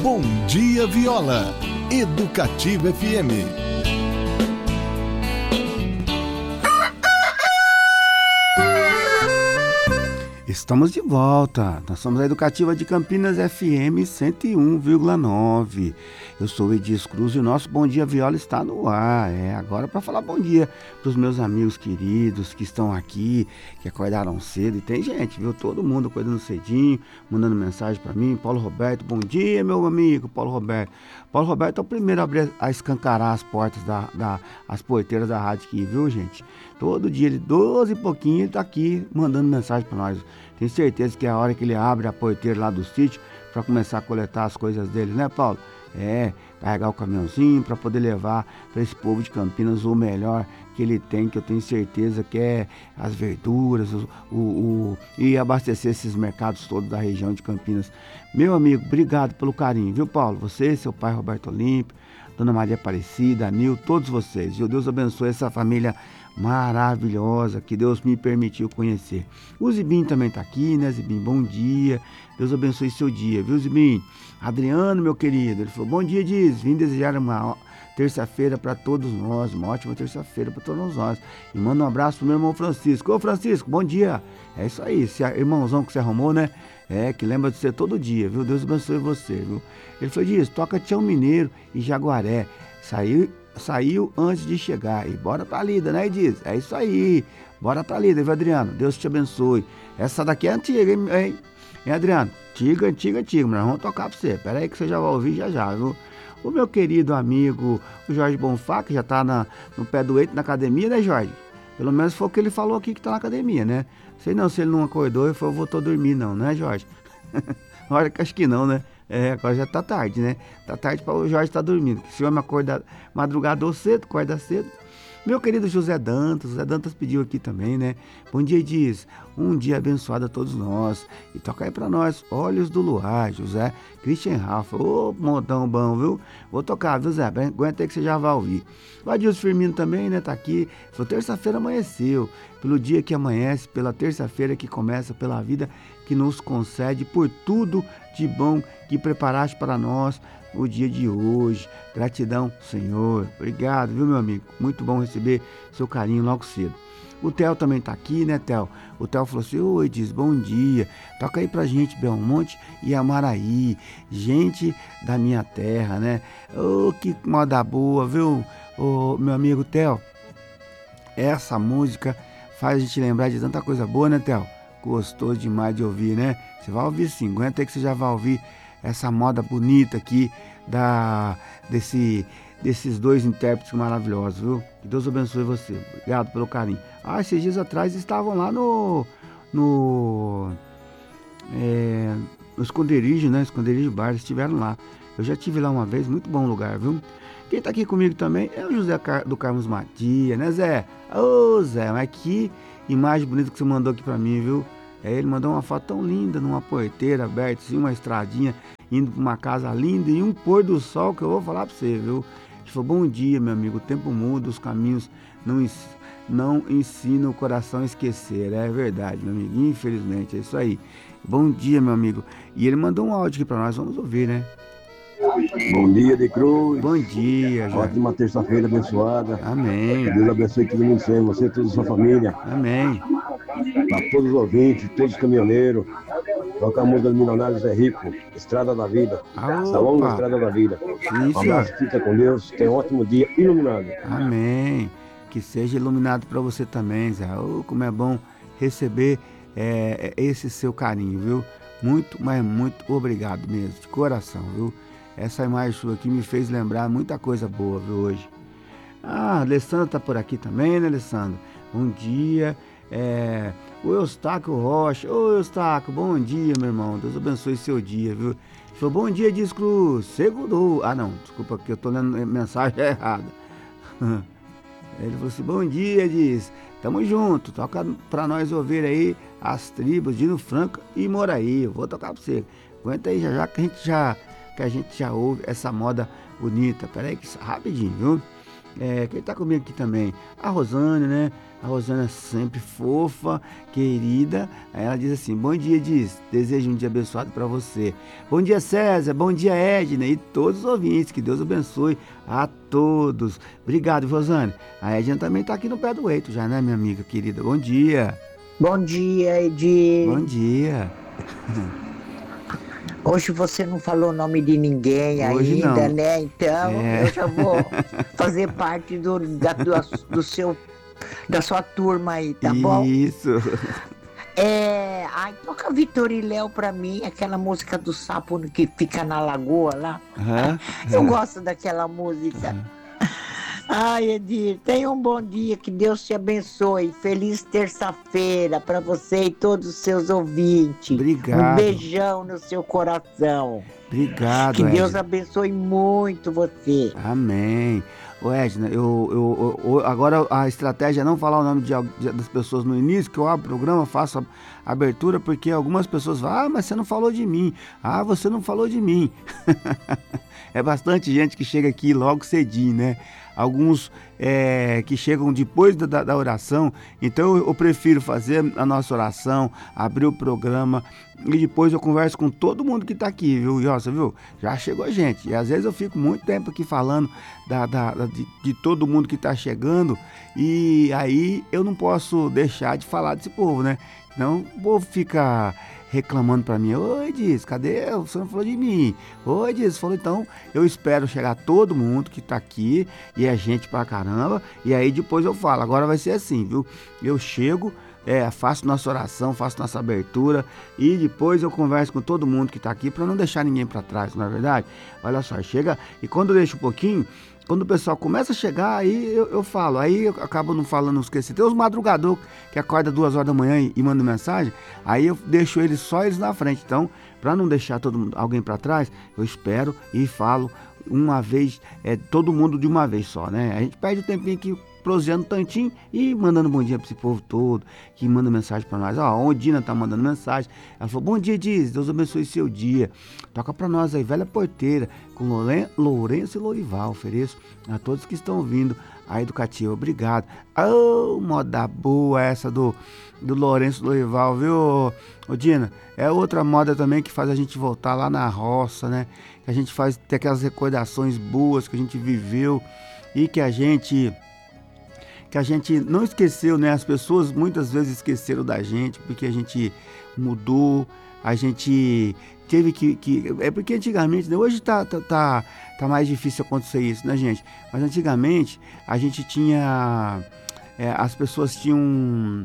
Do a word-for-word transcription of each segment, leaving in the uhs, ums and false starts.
Bom Dia Viola, Educativa F M. Estamos de volta, nós somos a Educativa de Campinas F M cento e um vírgula nove. Eu sou o Edis Cruz e o nosso Bom Dia Viola está no ar. É agora para falar bom dia para os meus amigos queridos que estão aqui, que acordaram cedo. E tem gente, viu? Todo mundo acordando cedinho, mandando mensagem para mim. Paulo Roberto, bom dia, meu amigo Paulo Roberto. Paulo Roberto é o primeiro a, abrir, a escancarar as portas, da, da, as porteiras da rádio aqui, viu, gente? Todo dia, ele, doze e pouquinho, ele tá aqui mandando mensagem para nós. Tenho certeza que é a hora que ele abre a porteira lá do sítio para começar a coletar as coisas dele, né, Paulo? É, carregar o caminhãozinho para poder levar para esse povo de Campinas o melhor que ele tem, que eu tenho certeza que é as verduras, o, o, o, e abastecer esses mercados todos da região de Campinas. Meu amigo, obrigado pelo carinho, viu, Paulo? Você, seu pai Roberto Olímpio, Dona Maria Aparecida, Nil, todos vocês. E Deus abençoe essa família maravilhosa que Deus me permitiu conhecer. O Zibim também está aqui, né, Zibim? Bom dia. Deus abençoe seu dia, viu, Zibim? Adriano, meu querido, ele falou, bom dia, diz, vim desejar uma terça-feira para todos nós, uma ótima terça-feira para todos nós. E manda um abraço pro meu irmão Francisco. Ô, Francisco, bom dia. É isso aí, esse irmãozão que você arrumou, né? É, que lembra de você todo dia, viu? Deus abençoe você, viu? Ele falou, diz, toca Tião Mineiro e Jaguaré. Saiu, saiu antes de chegar. E bora pra lida, né, diz? É isso aí. Bora pra lida, viu, Adriano? Deus te abençoe. Essa daqui é antiga, hein, hein? Hein, Adriano? Antiga, antiga, antiga, mas nós vamos tocar pra você. Pera aí que você já vai ouvir já já, viu? O meu querido amigo, o Jorge Bonfá, que já tá na, no pé do eito na academia, né, Jorge? Pelo menos foi o que ele falou aqui que tá na academia, né? Sei não se ele não acordou e foi, voltou a dormir não, né, Jorge? Olha que acho que não, né? É, agora já tá tarde, né? Tá tarde para o Jorge estar tá dormindo. Se o homem acorda madrugada ou cedo, acorda cedo. Meu querido José Dantas, José Dantas pediu aqui também, né? Bom dia, diz, um dia abençoado a todos nós. E toca aí pra nós, Olhos do Luar, José Christian Rafa. Ô, montão bom, viu? Vou tocar, viu, Zé? Aguenta aí que você já vai ouvir. O Adilson Firmino também, né? Tá aqui. Foi terça-feira amanheceu. Pelo dia que amanhece, pela terça-feira que começa, pela vida que nos concede, por tudo de bom que preparaste para nós o dia de hoje. Gratidão, Senhor. Obrigado, viu, meu amigo? Muito bom receber seu carinho logo cedo. O Theo também tá aqui, né, Theo? O Theo falou assim, oi, diz, bom dia. Toca aí pra gente, Belmonte e Amaraí. Gente da minha terra, né? Ô, oh, que moda boa, viu, oh, meu amigo Theo? Essa música faz a gente lembrar de tanta coisa boa, né, Theo? Gostou demais de ouvir, né? Você vai ouvir sim, aguenta aí que você já vai ouvir essa moda bonita aqui da, desse, desses dois intérpretes maravilhosos, viu? Que Deus abençoe você. Obrigado pelo carinho. Ah, esses dias atrás estavam lá no no, é, no esconderijo, né? Esconderijo Bar, eles estiveram lá. Eu já estive lá uma vez, muito bom lugar, viu? Quem tá aqui comigo também é o José Car- do Carlos Matias, né, Zé? Ô, Zé, mas que imagem bonita que você mandou aqui pra mim, viu? É, ele mandou uma foto tão linda, numa porteira aberta, assim, uma estradinha, indo pra uma casa linda e um pôr do sol que eu vou falar pra você, viu? Ele falou, bom dia, meu amigo, o tempo muda, os caminhos não, não ensinam o coração a esquecer. É verdade, meu amigo, infelizmente, é isso aí. Bom dia, meu amigo. E ele mandou um áudio aqui pra nós, vamos ouvir, né? Bom dia, de Cruz. Bom dia, Jorge. Ótima terça-feira abençoada. Amém. Deus abençoe todo mundo sempre, você e toda a sua família. Amém. Para todos os ouvintes, todos os caminhoneiros. Toca a música do Milionário Zé Rico, Estrada da Vida. Essa longa Estrada da Vida. Sim, um abraço, fica com Deus. Tenha um ótimo dia iluminado. Amém. Que seja iluminado para você também, Zé. Oh, como é bom receber é, esse seu carinho, viu? Muito, mas muito obrigado mesmo, de coração, viu? Essa imagem sua aqui me fez lembrar muita coisa boa, viu, hoje. Ah, a Alessandra tá por aqui também, né, Alessandra? Bom dia. É, o Eustáquio Rocha. Ô, Eustáquio, bom dia, meu irmão. Deus abençoe seu dia, viu? Ele falou, bom dia, diz Cruz. Segundou. Ah, não, desculpa que eu tô lendo mensagem errada. Ele falou assim, bom dia, diz. Tamo junto, toca pra nós ouvir aí as tribos de Dino Franco e Moraí. Eu vou tocar pra você. Aguenta aí, já já que a gente já... que a gente já ouve essa moda bonita. Pera aí, que rapidinho, viu? É, quem tá comigo aqui também? A Rosane, né? A Rosane é sempre fofa, querida. Aí ela diz assim, bom dia, diz, desejo um dia abençoado para você. Bom dia, César, bom dia, Edna e todos os ouvintes, que Deus abençoe a todos. Obrigado, Rosane. A Edna também tá aqui no pé do eito já, né, minha amiga querida? Bom dia. Bom dia, Edi. Bom dia. Hoje você não falou o nome de ninguém Hoje ainda, não. né? Então É. eu já vou fazer parte do, da, do, do seu, da sua turma aí, tá bom? Isso. É, ai, toca Vitor e Léo pra mim, aquela música do sapo que fica na lagoa lá. Uhum. Eu gosto daquela música. Ai, Edir, tenha um bom dia, que Deus te abençoe. Feliz terça-feira para você e todos os seus ouvintes. Obrigado. Um beijão no seu coração. Obrigado, Que Deus Edna. abençoe muito você. Amém. Ô Edna, eu, eu, eu- agora a estratégia é não falar o nome de, al- de- das pessoas no início, que eu abro o programa, faço a abertura, porque algumas pessoas falam, ah, mas você não falou de mim. Ah, você não falou de mim. É bastante gente que chega aqui logo cedinho, né? Alguns é, que chegam depois da, da- da oração. Então eu, eu prefiro fazer a nossa oração, abrir o programa e depois eu converso com todo mundo que tá aqui, viu? E ó, você viu? Já chegou gente. E às vezes eu fico muito tempo aqui falando da, da- da- de, de todo mundo que tá chegando e aí eu não posso deixar de falar desse povo, né? Não, o povo fica reclamando pra mim, oi Diz, cadê? Você não falou de mim. Oi Diz, falou então, eu espero chegar todo mundo que tá aqui, e é gente pra caramba, e aí depois eu falo, agora vai ser assim, viu? Eu chego, é, faço nossa oração, faço nossa abertura, e depois eu converso com todo mundo que tá aqui, pra não deixar ninguém pra trás, não é verdade? Olha só, chega, e quando eu deixo um pouquinho, quando o pessoal começa a chegar, aí eu, eu falo, aí eu acabo não falando, não esqueci. Tem os madrugador que acorda duas horas da manhã e, e manda mensagem, aí eu deixo eles só eles na frente. Então, para não deixar todo mundo, alguém para trás, eu espero e falo uma vez, é, todo mundo de uma vez só, né? A gente perde o tempinho aqui proseando tantinho e mandando bom dia para esse povo todo, que manda mensagem para nós. Ó, a Ondina tá mandando mensagem. Ela falou, bom dia, Diz, Deus abençoe seu dia. Toca para nós aí, Velha Porteira, com Loren- Lourenço e Lorival. Ofereço a todos que estão ouvindo a Educativa. Obrigado. Oh, moda boa essa do, do Lourenço e Lorival, viu, ô Dina? É outra moda também que faz a gente voltar lá na roça, né? Que a gente faz ter aquelas recordações boas que a gente viveu e que a gente... que a gente não esqueceu, né? As pessoas muitas vezes esqueceram da gente porque a gente mudou, a gente teve que... que é porque antigamente, né? Hoje tá, tá, tá, tá mais difícil acontecer isso, né, gente? Mas antigamente a gente tinha... é, as pessoas tinham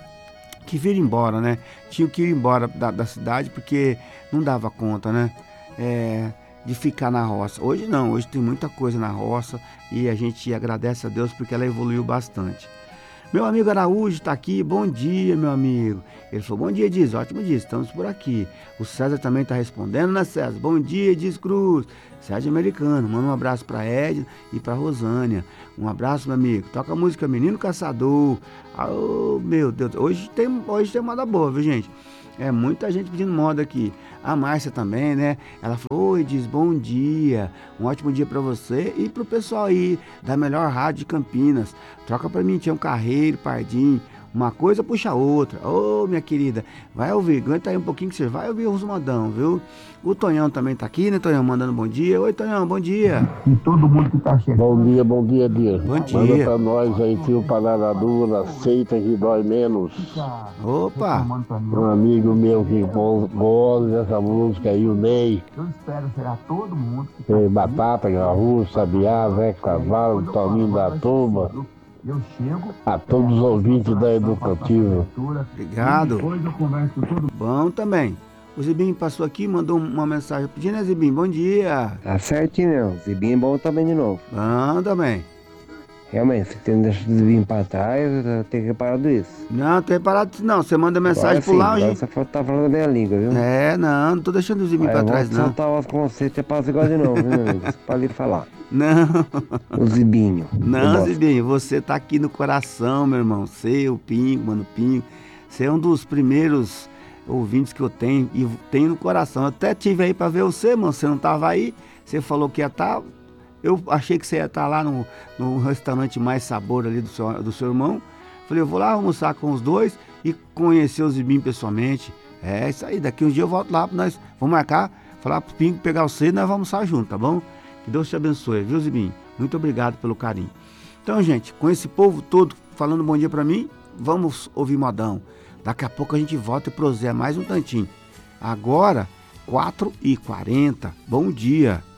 que vir embora, né? Tinham que ir embora da, da cidade porque não dava conta, né? É... de ficar na roça. Hoje não, hoje tem muita coisa na roça e a gente agradece a Deus porque ela evoluiu bastante. Meu amigo Araújo está aqui, bom dia, meu amigo. Ele falou, bom dia, Diz, ótimo dia, estamos por aqui. O César também está respondendo, né, César? Bom dia, Diz Cruz. Sérgio Americano, manda um abraço para Edna e para Rosânia. Um abraço, meu amigo. Toca a música Menino Caçador. Oh, meu Deus, hoje tem, hoje tem moda boa, viu, gente? É muita gente pedindo moda aqui. A Márcia também, né? Ela falou, oi, Diz, bom dia. Um ótimo dia pra você e pro pessoal aí da melhor rádio de Campinas. Troca pra mim, Tião Carreiro, Pardinho. Uma coisa puxa a outra. Ô, oh, minha querida, vai ouvir, aguenta aí um pouquinho que você vai ouvir os modão, viu? O Tonhão também tá aqui, né, Tonhão? Mandando bom dia. Oi, Tonhão, bom dia. E todo mundo que tá chegando. Bom dia, bom dia, dia. Bom dia. Manda pra nós aí, fio panela dura, aceita que dói menos. Opa. Um amigo meu que go- gosta dessa música aí, o Ney. Eu espero será todo mundo que Tem Batata, Garru, Sabiá, Zé Cavalo, Toninho da Turma. eu chego, A todos os ouvintes da Educativa. Obrigado. depois eu converso com todo mundo. Bom também. O Zibinho passou aqui, mandou uma mensagem pedindo, né, Zibinho? Bom dia. Tá certinho, meu. Zibinho é bom também de novo. Bom também. Realmente, você tem deixado o Zibinho pra trás, eu tenho reparado isso. Não, tô reparado disso não. Você manda mensagem Agora pro sim, lounge. agora você fa- tá falando a minha língua, viu? É, não, não tô deixando o Zibinho Aí pra eu trás, vou não. soltar os conceitos e é pra você igual de novo, viu, meu amigo? Você pode falar. Não, O Zibinho. não, bosta. Zibinho, você tá aqui no coração, meu irmão. Você, o Pingo, mano, Pingo. Você é um dos primeiros ouvintes que eu tenho e tenho no coração. Eu até tive aí pra ver você, mano. Você não tava aí. Você falou que ia estar. Eu achei que você ia estar lá no, no restaurante Mais Sabor ali do seu, do seu irmão. Falei, eu vou lá almoçar com os dois e conhecer o Zibim pessoalmente. É isso aí, daqui um dia eu volto lá, nós vamos marcar, falar pro Pingo pegar você e nós vamos almoçar junto, tá bom? Que Deus te abençoe, viu, Zibim? Muito obrigado pelo carinho. Então, gente, com esse povo todo falando bom dia pra mim, vamos ouvir modão. Daqui a pouco a gente volta e proseia mais um tantinho. Agora, quatro e quarenta. Bom dia.